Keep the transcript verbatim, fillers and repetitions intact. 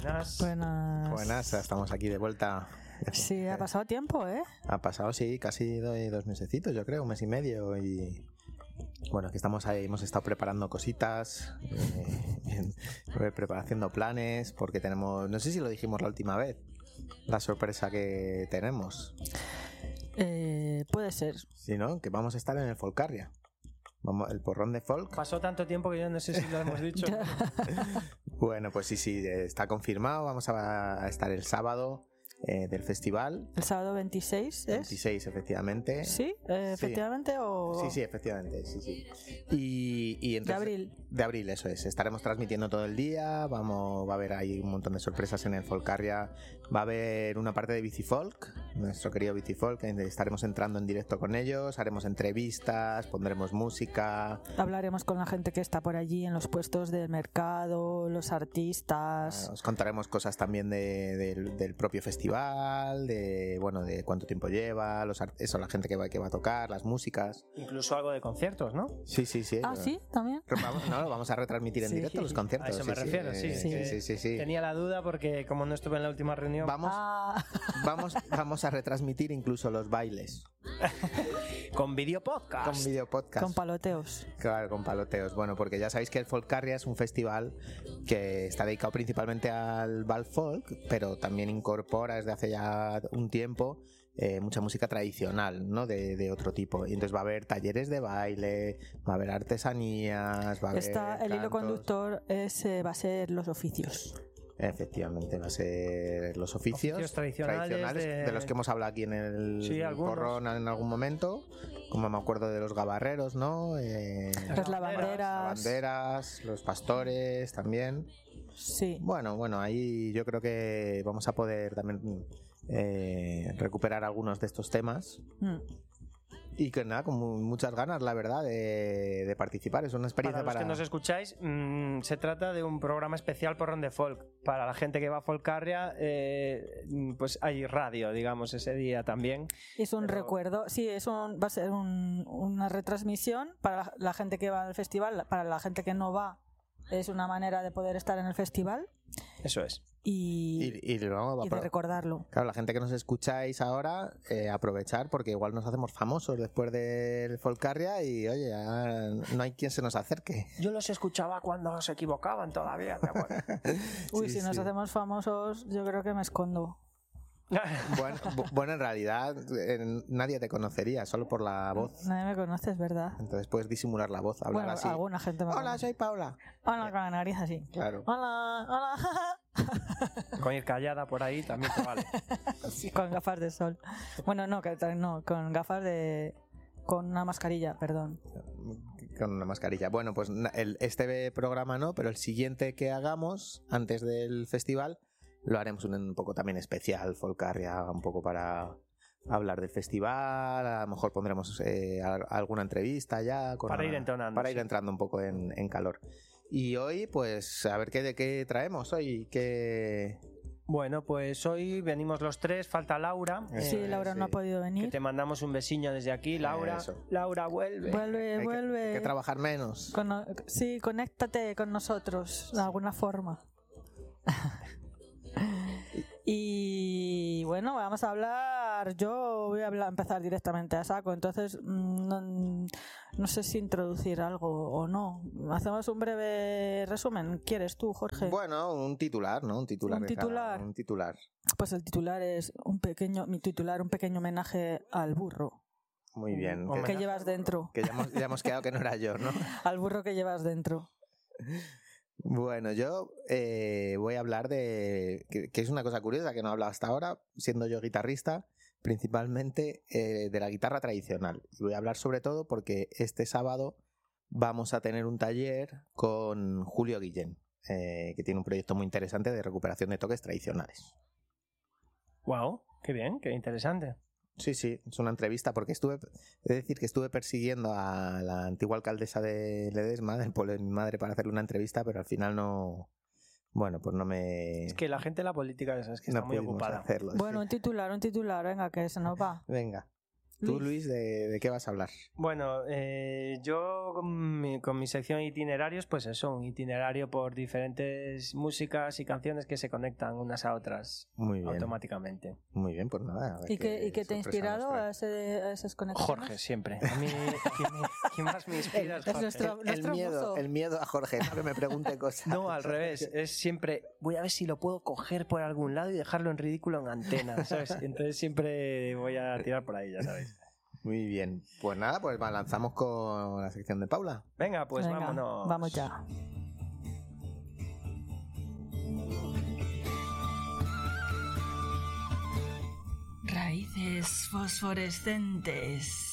Buenas. Buenas. Buenas, estamos aquí de vuelta. Sí, ha pasado tiempo, ¿eh? Ha pasado, sí, casi dos mesecitos, yo creo, un mes y medio. Y bueno, aquí estamos ahí, hemos estado preparando cositas, eh, haciendo planes, porque tenemos, no sé si lo dijimos la última vez, la sorpresa que tenemos. Eh, puede ser. Sí, ¿no? Que vamos a estar en el Folcarria. Vamos, el porrón de folk. Pasó tanto tiempo que yo no sé si lo hemos dicho. Bueno, pues sí, sí, está confirmado. Vamos a estar el sábado eh, del festival. El sábado veintiséis, ¿es? veintiséis, efectivamente. ¿Sí? Eh, ¿Efectivamente sí. o...? Sí, sí, efectivamente, sí, sí. Y, y entonces, de abril. De abril, eso es. Estaremos transmitiendo todo el día. Vamos, va a haber ahí un montón de sorpresas en el Folcarria. Va a haber una parte de Bicifolk, nuestro querido Bicifolk. Estaremos entrando en directo con ellos. Haremos entrevistas, pondremos música. Hablaremos con la gente que está por allí en los puestos del mercado, los artistas. Os contaremos cosas también de, de, del propio festival. De bueno, de cuánto tiempo lleva, los eso, la gente que va, que va a tocar, las músicas. Incluso algo de conciertos, ¿no? Sí, sí, sí. Ah, sí, también. Vamos, no, vamos a retransmitir en sí. directo los conciertos. A eso me sí, refiero, sí. Sí. Sí. Sí, sí, sí. Tenía la duda porque como no estuve en la última reunión. Vamos, ah. vamos, vamos a retransmitir incluso los bailes. Con video podcast. Con video podcast. Con paloteos. Claro, con paloteos. Bueno, porque ya sabéis que el Folcarria es un festival que está dedicado principalmente al bal folk, pero también incorpora desde hace ya un tiempo eh, mucha música tradicional, ¿no? De, de otro tipo. Y entonces va a haber talleres de baile, va a haber artesanías, va a haber Está, el hilo cantos. conductor es, eh, va a ser los oficios. Efectivamente, va a ser los oficios, oficios tradicionales, tradicionales de... de los que hemos hablado aquí en el sí, porrón en algún momento, como me acuerdo de los gabarreros, ¿no? Eh, Las lavanderas. lavanderas, los pastores también. Sí. Bueno, bueno, ahí yo creo que vamos a poder también eh, recuperar algunos de estos temas. Mm. Y que nada, con muchas ganas, la verdad, de, de participar. Es una experiencia para los para... que nos escucháis, mmm, se trata de un programa especial porrón de folk. Para la gente que va a Folcarria, eh, pues hay radio, digamos, ese día también. Es un Pero... recuerdo, sí, es un, va a ser un, una retransmisión para la, la gente que va al festival, para la gente que no va. Es una manera de poder estar en el festival. Eso es. Y, y, y, no, y de recordarlo. Claro, la gente que nos escucháis ahora, eh, aprovechar, porque igual nos hacemos famosos después del Folcarria y, oye, ya no hay quien se nos acerque. Yo los escuchaba cuando se equivocaban todavía, ¿te acuerdas? Uy, sí, si nos sí. hacemos famosos, yo creo que me escondo. Bueno, bueno, en realidad eh, nadie te conocería, solo por la voz. Nadie me conoce, es verdad. Entonces puedes disimular la voz, hablar bueno, así. Alguna gente me Hola, conoce. soy Paula. Hola, con la nariz así. Claro. Hola, hola. Con ir callada por ahí también te vale. Sí, con gafas de sol. Bueno, no, que, no, con gafas de... Con una mascarilla, perdón. Con una mascarilla. Bueno, pues el, este programa no, pero el siguiente que hagamos antes del festival lo haremos un, un poco también especial, Folcarria, un poco para hablar del festival. A lo mejor pondremos eh, a, alguna entrevista ya. Con para una, ir entonando. Para sí. ir entrando un poco en, en calor. Y hoy, pues, a ver qué de qué traemos hoy. ¿Qué... Bueno, pues hoy venimos los tres, falta Laura. Sí, eh, Laura sí. no ha podido venir. Que te mandamos un besiño desde aquí, Laura. Eso. Laura, vuelve. Vuelve, hay vuelve. Que, hay que trabajar menos. Con, sí, conéctate con nosotros de alguna forma. Y bueno, vamos a hablar. Yo voy a hablar, empezar directamente a saco. Entonces, no, no sé si introducir algo o no. Hacemos un breve resumen. ¿Quieres tú, Jorge? Bueno, un titular, ¿no? Un titular. Un de cada- titular. un titular. Pues el titular es un pequeño, mi titular, un pequeño homenaje al burro. Muy bien. Un Que llevas dentro. Que ya hemos, ya hemos quedado que no era yo, ¿no? Al burro que llevas dentro. Bueno, yo eh, voy a hablar de... Que, que es una cosa curiosa que no he hablado hasta ahora, siendo yo guitarrista, principalmente eh, de la guitarra tradicional. Y voy a hablar sobre todo porque este sábado vamos a tener un taller con Julio Guillén, eh, que tiene un proyecto muy interesante de recuperación de toques tradicionales. Wow, qué bien, qué interesante. Sí, sí, es una entrevista porque estuve, he de decir que estuve persiguiendo a la antigua alcaldesa de Ledesma, del pueblo de mi madre, para hacerle una entrevista, pero al final no, bueno, pues no me... Es que la gente de la política es que no está muy pudimos ocupada. hacerlo, Bueno, sí. un titular, un titular, venga, que se nos va. Venga. Tú, Luis, ¿de, de qué vas a hablar? Bueno, eh, yo con mi, con mi sección itinerarios, pues eso, un itinerario por diferentes músicas y canciones que se conectan unas a otras Muy bien. automáticamente. Muy bien, pues nada. a ver ¿Y qué, ¿y qué te ha sorpresa nos inspirado trae. a, ese, a esas conexiones? Jorge, siempre. A mí, ¿quién, me- quién más me inspira es Es Jorge. nuestro- El nuestro miedo, muso. el miedo a Jorge, no que me pregunte cosas. No, al revés. Es siempre, voy a ver si lo puedo coger por algún lado y dejarlo en ridículo en antena, ¿sabes? Entonces siempre voy a tirar por ahí, ya sabéis. Muy bien. Pues nada, pues lanzamos con la sección de Paula. Venga, pues Venga, vámonos. Vamos ya. Raíces fosforescentes.